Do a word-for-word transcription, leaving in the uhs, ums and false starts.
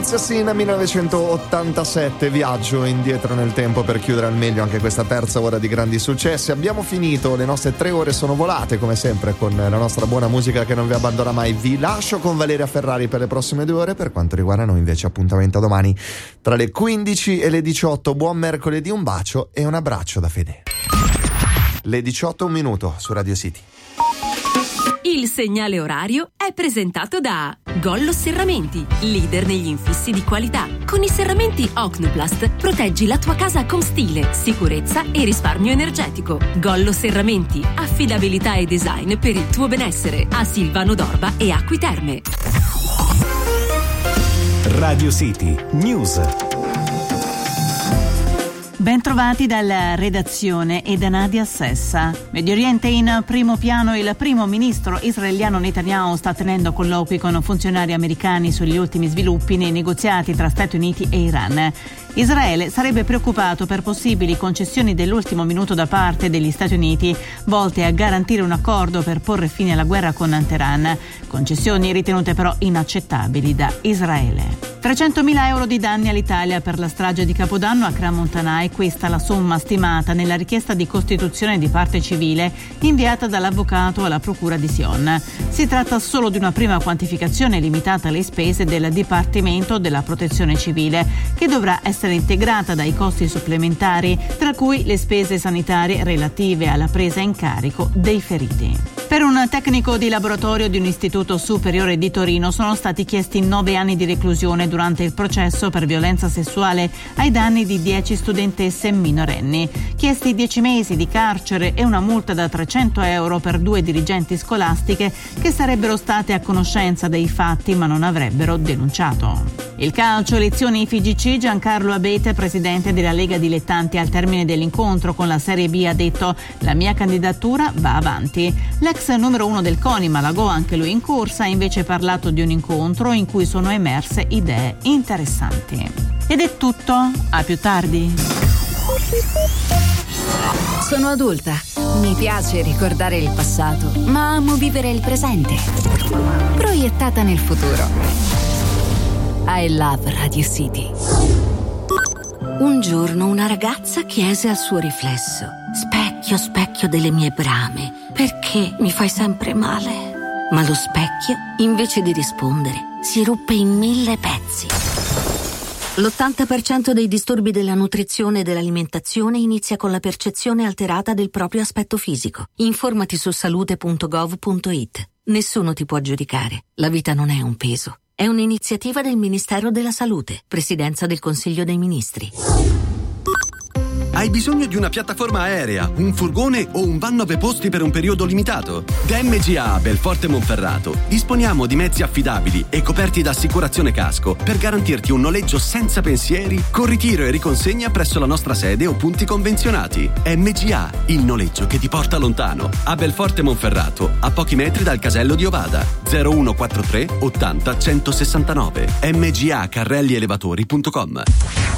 Patricia Sin, millenovecentottantasette, viaggio indietro nel tempo per chiudere al meglio anche questa terza ora di grandi successi. Abbiamo finito, le nostre tre ore sono volate come sempre con la nostra buona musica che non vi abbandona mai. Vi lascio con Valeria Ferrari per le prossime due ore. Per quanto riguarda noi invece appuntamento a domani tra le quindici e le diciotto. Buon mercoledì, un bacio e un abbraccio da Fede. Le diciotto, un minuto su Radio City. Il segnale orario è presentato da Gollo Serramenti, leader negli infissi di qualità. Con i serramenti Ocnoplast proteggi la tua casa con stile, sicurezza e risparmio energetico. Gollo Serramenti, affidabilità e design per il tuo benessere. A Silvano d'Orba e Acqui Terme. Radio City News. Ben trovati dalla redazione e da Nadia Sessa. Medio Oriente in primo piano. Il primo ministro israeliano Netanyahu sta tenendo colloqui con funzionari americani sugli ultimi sviluppi nei negoziati tra Stati Uniti e Iran. Israele sarebbe preoccupato per possibili concessioni dell'ultimo minuto da parte degli Stati Uniti volte a garantire un accordo per porre fine alla guerra con Teheran, concessioni ritenute però inaccettabili da Israele. trecentomila euro di danni all'Italia per la strage di Capodanno a Crans-Montana, è questa la somma stimata nella richiesta di costituzione di parte civile inviata dall'avvocato alla procura di Sion. Si tratta solo di una prima quantificazione limitata alle spese del Dipartimento della Protezione Civile, che dovrà essere integrata dai costi supplementari, tra cui le spese sanitarie relative alla presa in carico dei feriti. Per un tecnico di laboratorio di un istituto superiore di Torino sono stati chiesti nove anni di reclusione durante il processo per violenza sessuale ai danni di dieci studentesse minorenni. Chiesti dieci mesi di carcere e una multa da trecento euro per due dirigenti scolastiche che sarebbero state a conoscenza dei fatti ma non avrebbero denunciato. Il calcio, elezioni I F G C. Giancarlo Abete, presidente della Lega Dilettanti, al termine dell'incontro con la Serie B ha detto: la mia candidatura va avanti. L'ex numero uno del CONI, Malagò, anche lui in corsa, ha invece parlato di un incontro in cui sono emerse idee interessanti. Ed è tutto, a più tardi. Sono adulta, mi piace ricordare il passato, ma amo vivere il presente, proiettata nel futuro. I love Radio City. Un giorno una ragazza chiese al suo riflesso: specchio, specchio delle mie brame, perché mi fai sempre male? Ma lo specchio, invece di rispondere, si ruppe in mille pezzi. L'ottanta per cento dei disturbi della nutrizione e dell'alimentazione inizia con la percezione alterata del proprio aspetto fisico. Informati su salute punto gov punto it. Nessuno ti può giudicare. La vita non è un peso. È un'iniziativa del Ministero della Salute, Presidenza del Consiglio dei Ministri. Hai bisogno di una piattaforma aerea, un furgone o un van nove posti per un periodo limitato? Da M G A a Belforte Monferrato disponiamo di mezzi affidabili e coperti da assicurazione casco per garantirti un noleggio senza pensieri, con ritiro e riconsegna presso la nostra sede o punti convenzionati. M G A, il noleggio che ti porta lontano. A Belforte Monferrato, a pochi metri dal casello di Ovada. zero uno quattro tre ottanta centosessantanove. m g a carrelli elevatori punto com.